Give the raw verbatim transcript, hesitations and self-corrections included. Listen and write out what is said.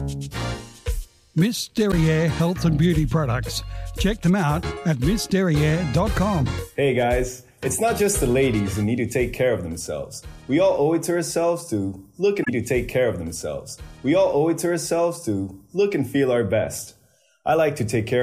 Miss Derriere Health and Beauty Products. Check them out at miss derriere dot com. Hey guys, it's not just the ladies who need to take care of themselves. We all owe it to ourselves to look and to take care of themselves. We all owe it to ourselves to look and feel our best. I like to take care